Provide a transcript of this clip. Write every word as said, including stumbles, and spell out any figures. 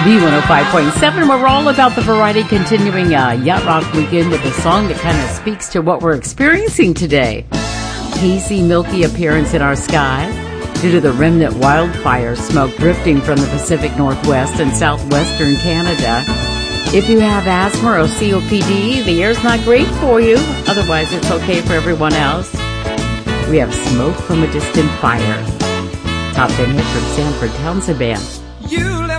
B one oh five point seven. We're all about the variety, continuing uh, Yacht Rock Weekend with a song that kind of speaks to what we're experiencing today. Hazy, milky appearance in our sky due to the remnant wildfire smoke drifting from the Pacific Northwest and southwestern Canada. If you have asthma or C O P D, the air's not great for you. Otherwise, it's okay for everyone else. We have Smoke from a Distant Fire. Top ten hit from Sanford Townsend Band. You